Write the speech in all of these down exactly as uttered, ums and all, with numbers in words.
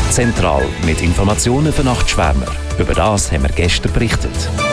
Zentral mit Informationen für Nachtschwärmer. Über das haben wir gestern berichtet.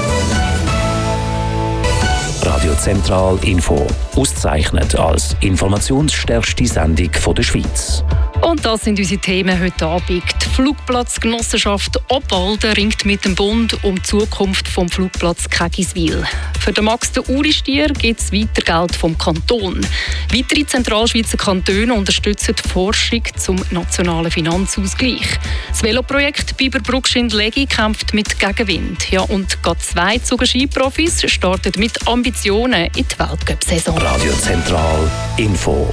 Radio Zentral Info. Ausgezeichnet als informationsstärkste Sendung der Schweiz. Und das sind unsere Themen heute Abend. Die Flugplatzgenossenschaft Obwalden ringt mit dem Bund um die Zukunft vom Flugplatz Kägiswil. Für den Max de Uri-Stier gibt es weiter Geld vom Kanton. Weitere Zentralschweizer Kantone unterstützen die Forschung zum nationalen Finanzausgleich. Das Veloprojekt Biberbrückschindlegi kämpft mit Gegenwind. Ja, und gerade zwei Zuger-Skiprofis starten mit Ambitionen in die Weltcup-Saison. Radio Zentral Info.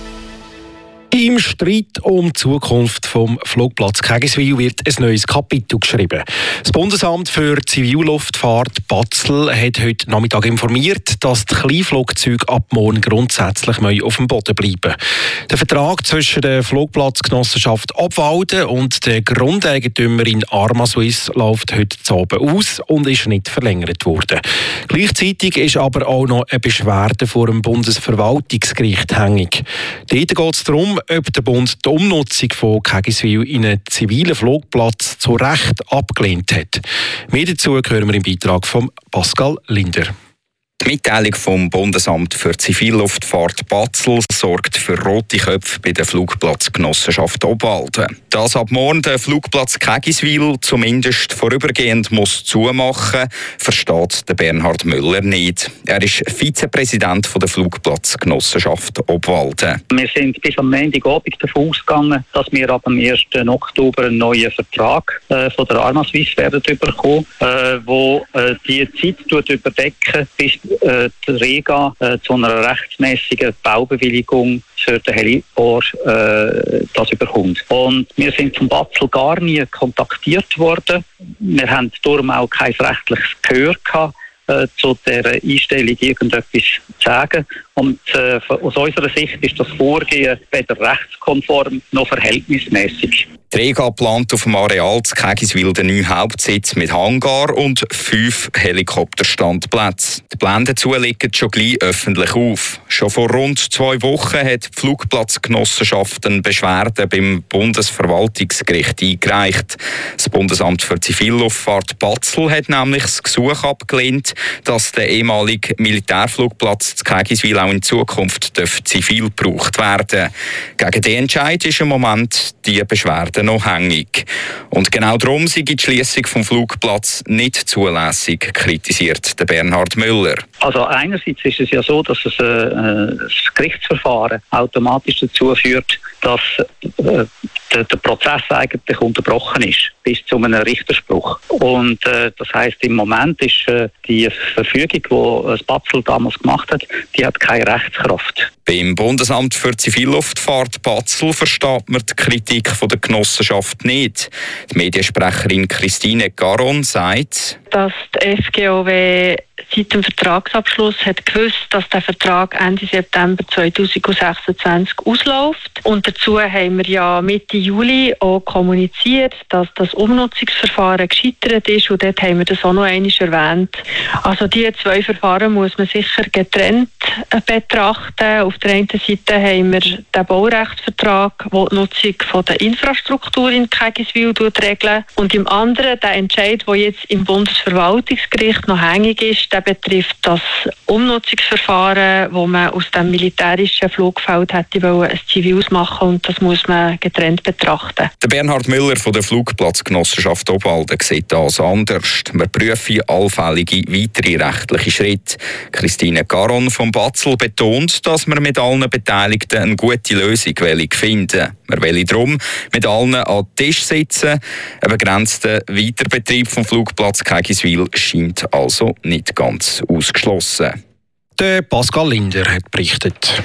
Im Streit um die Zukunft vom Flugplatz Kägiswil wird ein neues Kapitel geschrieben. Das Bundesamt für Zivilluftfahrt Batzl hat heute Nachmittag informiert, dass die Kleinflugzeuge ab morgen grundsätzlich auf dem Boden bleiben. Der Vertrag zwischen der Flugplatzgenossenschaft Obwalden und der Grundeigentümerin Arma Suisse läuft heute Abend aus und ist nicht verlängert worden. Gleichzeitig ist aber auch noch eine Beschwerde vor dem Bundesverwaltungsgericht hängig. Dort geht es darum, ob der Bund die Umnutzung von Kägiswil in einen zivilen Flugplatz zu Recht abgelehnt hat. Mehr dazu hören wir im Beitrag von Pascal Linder. Die Mitteilung vom Bundesamt für Zivilluftfahrt Batzl sorgt für rote Köpfe bei der Flugplatzgenossenschaft Obwalden. Dass ab morgen der Flugplatz Kägiswil zumindest vorübergehend muss zumachen, versteht der Bernhard Müller nicht. Er ist Vizepräsident der Flugplatzgenossenschaft Obwalden. Wir sind bis am Montagabend davon ausgegangen, dass wir ab dem ersten Oktober einen neuen Vertrag äh, von der Arma Suisse werden bekommen, äh, wo äh, die Zeit überdecken, bis äh, die Rega äh, zu einer rechtmäßigen Baubewilligung für den Heliport äh, das überkommt. Und wir sind vom Batzl gar nie kontaktiert worden. Wir haben darum auch kein rechtliches Gehör gehabt, äh, zu dieser Einstellung irgendetwas zu sagen. Und äh, aus unserer Sicht ist das Vorgehen weder rechtskonform noch verhältnismäßig. Die Rega plant auf dem Areal zu Kägiswil den neuen Hauptsitz mit Hangar und fünf Helikopterstandplätzen. Die Pläne dazu liegen schon gleich öffentlich auf. Schon vor rund zwei Wochen hat die Flugplatzgenossenschaft eine Beschwerde beim Bundesverwaltungsgericht eingereicht. Das Bundesamt für Zivilluftfahrt Batzl hat nämlich das Gesuch abgelehnt, dass der ehemalige Militärflugplatz zu Kägiswil auch in Zukunft zivil gebraucht werden. Gegen den Entscheid ist im Moment die Beschwerde noch hängig. Und genau darum sei die Schliessung vom Flugplatz nicht zulässig, kritisiert der Bernhard Müller. Also einerseits ist es ja so, dass es, äh, das Gerichtsverfahren automatisch dazu führt, dass äh, der, der Prozess eigentlich unterbrochen ist, bis zu einem Richterspruch. Und äh, das heisst, im Moment ist äh, die Verfügung, die das Batzl damals gemacht hat, die hat keine Rechtskraft. Beim Bundesamt für Zivilluftfahrt Batzl versteht man die Kritik von der Genossenschaft nicht. Die Mediensprecherin Christine Garon sagt, dass die F G O W seit dem Vertragsabschluss hat gewusst, dass der Vertrag Ende September zweitausendsechsundzwanzig ausläuft. Und dazu haben wir ja Mitte Juli auch kommuniziert, dass das Umnutzungsverfahren gescheitert ist. Und dort haben wir das auch noch einmal erwähnt. Also diese zwei Verfahren muss man sicher getrennt betrachten. Auf der einen Seite haben wir den Baurechtsvertrag, der die Nutzung von der Infrastruktur in Kägiswil regeln. Und im anderen der Entscheid, der jetzt im Bundesverwaltungsgericht noch hängig ist, der betrifft das Umnutzungsverfahren, wo man aus dem militärischen Flugfeld hätte wollen, ein ziviles machen, und das muss man getrennt betrachten. Der Bernhard Müller von der Flugplatzgenossenschaft Obwalden sieht das anders. Man prüfe allfällige weitere rechtliche Schritte. Christine Garon vom Batzl betont, dass man mit allen Beteiligten eine gute Lösung finden. Man will darum mit allen an den Tisch sitzen. Ein begrenzter Weiterbetrieb vom Flugplatz Kägiswil scheint also nicht ganz ausgeschlossen. Der Pascal Linder hat berichtet.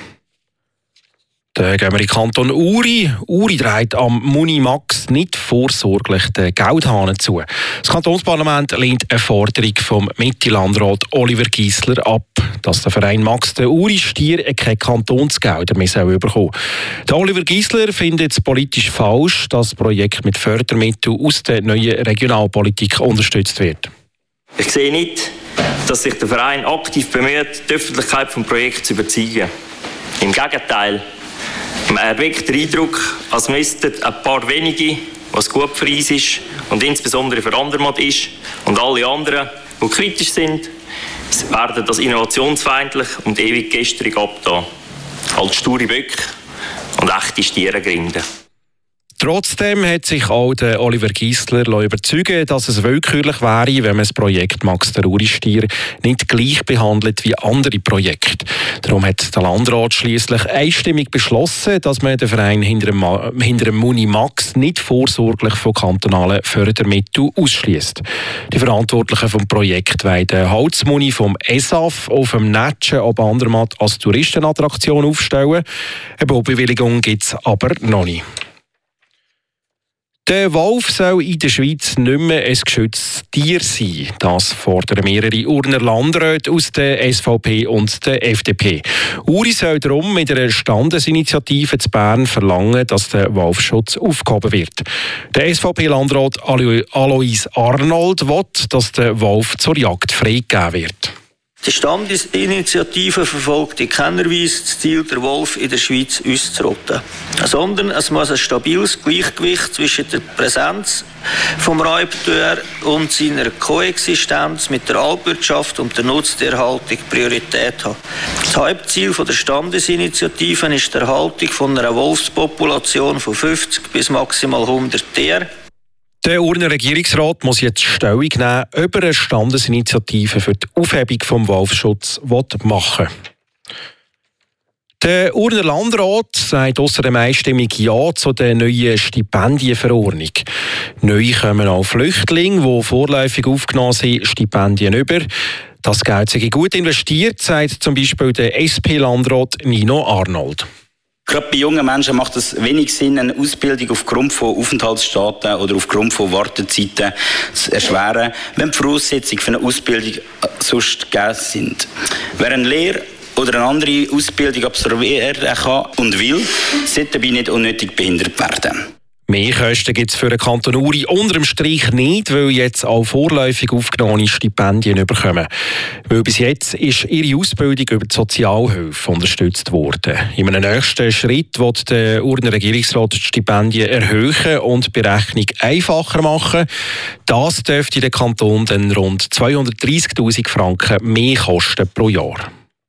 Dann gehen wir in den Kanton Uri. Uri dreht am Munimax nicht vorsorglich den Geldhahn zu. Das Kantonsparlament lehnt eine Forderung vom Mitte-Landrat Oliver Giesler ab, dass der Verein Max der Uri-Stier keine Kantonsgelder mehr bekommen soll. Der Oliver Giesler findet es politisch falsch, dass das Projekt mit Fördermitteln aus der neuen Regionalpolitik unterstützt wird. Ich sehe nicht, dass sich der Verein aktiv bemüht, die Öffentlichkeit vom Projekt zu überzeugen. Im Gegenteil. Man erweckt den Eindruck, als müssten ein paar wenige, was gut für uns ist und insbesondere für Andermatt ist, und alle anderen, die kritisch sind, werden das innovationsfeindlich und ewig gestrig abtun. Als sture Böcke und echte Stierengrinden. Trotzdem hat sich auch der Oliver Giesler überzeugt, dass es willkürlich wäre, wenn man das Projekt Max der Uristier nicht gleich behandelt wie andere Projekte. Darum hat der Landrat schliesslich einstimmig beschlossen, dass man den Verein hinter dem, hinter dem Muni Max nicht vorsorglich von kantonalen Fördermitteln ausschließt. Die Verantwortlichen vom Projekt wollen den Holzmuni vom E S A F auf dem Netschen ob Andermatt als Touristenattraktion aufstellen. Eine Baubewilligung gibt es aber noch nicht. Der Wolf soll in der Schweiz nicht mehr ein geschütztes Tier sein. Das fordern mehrere Urner Landräte aus der S V P und der F D P. Uri soll darum mit einer Standesinitiative zu Bern verlangen, dass der Wolfschutz aufgehoben wird. Der S V P-Landrat Alois Arnold will, dass der Wolf zur Jagd freigegeben wird. Die Standesinitiative verfolgt in keiner Weise das Ziel, den Wolf in der Schweiz auszurotten. Sondern es muss ein stabiles Gleichgewicht zwischen der Präsenz vom Raubtier und seiner Koexistenz mit der Alpwirtschaft und der Nutztierhaltung Priorität haben. Das Hauptziel der Standesinitiative ist die Erhaltung von einer Wolfspopulation von fünfzig bis maximal hundert Tieren. Der Urner Regierungsrat muss jetzt Stellung nehmen, ob er eine Standesinitiative für die Aufhebung des Wolfschutzes machen will. Der Urner Landrat sagt außerdem einstimmig Ja zu der neuen Stipendienverordnung. Neu kommen auch Flüchtlinge, die vorläufig aufgenommen sind, Stipendien über. Das Geld sei gut investiert, sagt zum Beispiel der S P-Landrat Nino Arnold. Gerade bei jungen Menschen macht es wenig Sinn, eine Ausbildung aufgrund von Aufenthaltsstaaten oder aufgrund von Wartezeiten zu erschweren, wenn die Voraussetzungen für eine Ausbildung sonst gegeben sind. Wer eine Lehre oder eine andere Ausbildung absolvieren kann und will, sollte dabei nicht unnötig behindert werden. Mehr Kosten gibt es für den Kanton Uri unter dem Strich nicht, weil jetzt auch vorläufig aufgenommene Stipendien bekommen. Weil bis jetzt ist ihre Ausbildung über die Sozialhilfe unterstützt worden. In einem nächsten Schritt wird der Urner Regierungsrat die Stipendien erhöhen und die Berechnung einfacher machen. Das dürfte den Kanton dann rund zweihundertdreissigtausend Franken mehr kosten pro Jahr.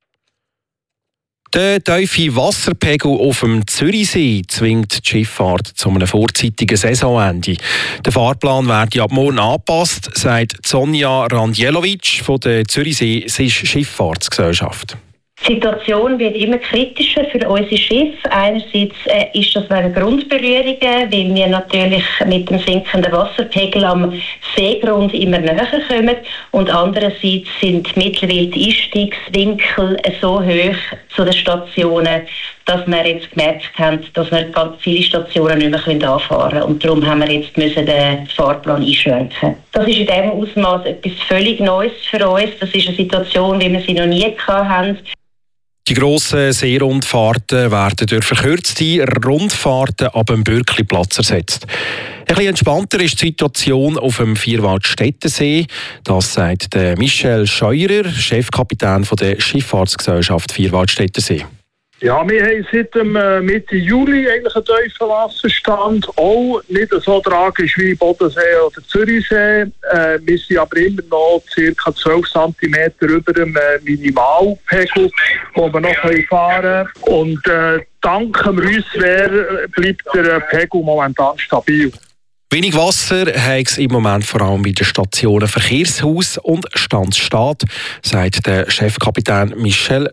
Der tiefe Wasserpegel auf dem Zürichsee zwingt die Schifffahrt zu einem vorzeitigen Saisonende. Der Fahrplan wird ab morgen angepasst, sagt Sonja Randjelovic von der Zürichsee Schifffahrtsgesellschaft. Die Situation wird immer kritischer für unsere Schiffe. Einerseits äh, ist das wegen Grundberührungen, weil wir natürlich mit dem sinkenden Wasserpegel am Seegrund immer näher kommen. Und andererseits sind mittlerweile die Einstiegswinkel so hoch zu den Stationen, dass wir jetzt gemerkt haben, dass wir ganz viele Stationen nicht mehr anfahren können. Und darum haben wir jetzt müssen den Fahrplan einschränken. Das ist in diesem Ausmaß etwas völlig Neues für uns. Das ist eine Situation, wie wir sie noch nie hatten. Die grossen Seerundfahrten werden durch verkürzte Rundfahrten ab dem Bürkliplatz ersetzt. Ein bisschen entspannter ist die Situation auf dem Vierwaldstättensee. Das sagt Michel Scheurer, Chefkapitän der Schifffahrtsgesellschaft Vierwaldstättensee. Ja, wir haben seit dem äh, Mitte Juli eigentlich einen tiefen Wasserstand. Auch nicht so tragisch wie Bodensee oder Zürichsee. Äh, wir sind aber immer noch ca. zwölf Zentimeter über dem äh, Minimalpegel, wo wir noch fahren können. Und äh, dank dem Reuswehr bleibt der Pegel momentan stabil. Wenig Wasser hat es im Moment vor allem bei den Stationen Verkehrshaus und Standsstaat, sagt der Chefkapitän Michel